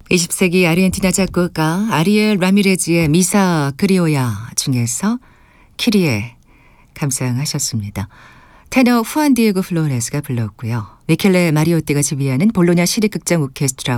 20세기 아르헨티나 작곡가 아리엘 라미레즈의 미사 그리오야 중에서 키리에 감상하셨습니다. 테너 후안 디에고 플로레스가 불렀고요. 미켈레 마리오띠가 지휘하는 볼로냐 시립극장 오케스트라